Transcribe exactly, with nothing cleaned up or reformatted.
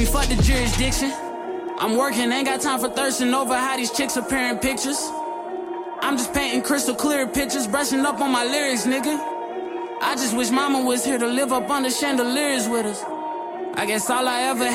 Fuck the jurisdiction. I'm working, ain't got time for thirsting over how these chicks are pairing pictures. I'm just painting crystal clear pictures, brushing up on my lyrics, nigga. I just wish mama was here to live up under chandeliers with us. I guess all I ever